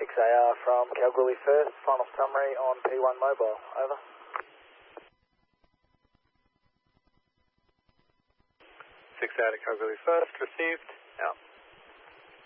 6AR from Kalgoorlie First, final summary on P1 mobile, over. 6 out of Kalgoorlie First, received, out.